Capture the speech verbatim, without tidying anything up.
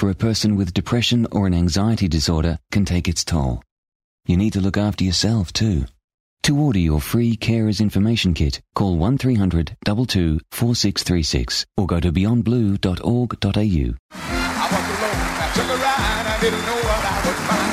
for a person with depression or an anxiety disorder can take its toll. You need to look after yourself too. To order your free Carers Information Kit, call one three hundred two two four six three six or go to beyond blue dot org dot a u. I was alone, I took a ride, I didn't know what I would find.